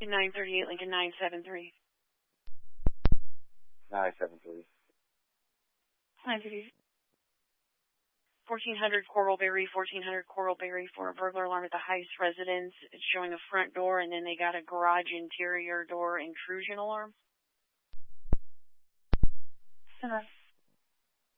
Lincoln 938, Lincoln 973. 973. 973. 1400 Coralberry for a burglar alarm at the Heist residence. It's showing a front door, and then they got a garage interior door intrusion alarm. Center.